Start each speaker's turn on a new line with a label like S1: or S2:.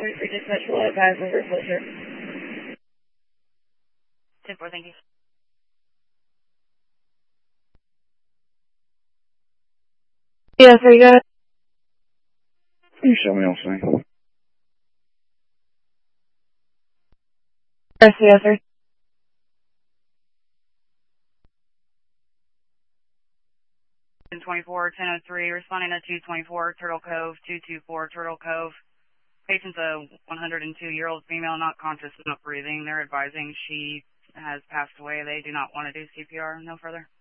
S1: for dispatch will advise over closure.
S2: 10-4, thank you.
S1: Yes, sir, you got it?
S3: Can you show me on scene?
S1: Yes, sir.
S2: 10-24, 10-03, responding to 224 Turtle Cove, 224 Turtle Cove. Patient's a 102-year-old female, not conscious, not breathing. They're advising she has passed away. They do not want to do CPR. No further.